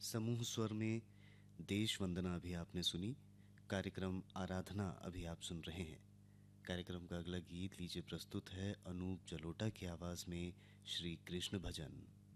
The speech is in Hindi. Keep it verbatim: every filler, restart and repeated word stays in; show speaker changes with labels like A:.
A: समूह स्वर में देश वंदना अभी आपने सुनी। कार्यक्रम आराधना अभी आप सुन रहे हैं। कार्यक्रम का अगला गीत लीजिए प्रस्तुत है अनूप जलोटा की आवाज़ में श्री कृष्ण भजन।